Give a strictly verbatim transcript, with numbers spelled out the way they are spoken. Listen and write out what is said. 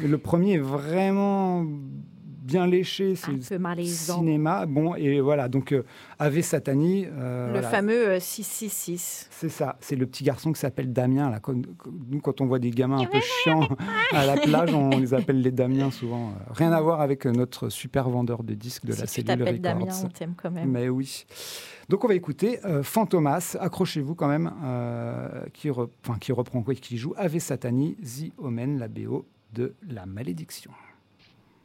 Le premier est vraiment bien léché, c'est Un peu malaisant. cinéma. Bon, et voilà, donc euh, Ave Satani. euh, Le voilà. fameux euh, six six six. C'est ça, c'est le petit garçon qui s'appelle Damien. Là. Quand- Nous, quand on voit des gamins un peu chiants à la plage, on les appelle les Damiens souvent. Euh, Rien à voir avec notre super vendeur de disques de Si la tu cellule t'appelles Records. Damien, on t'aime quand même. Mais oui. Donc on va écouter euh, Fantomas, accrochez-vous quand même, euh, qui, re- enfin, qui reprend quoi, qui joue Ave Satani, The Omen, la B O de La Malédiction.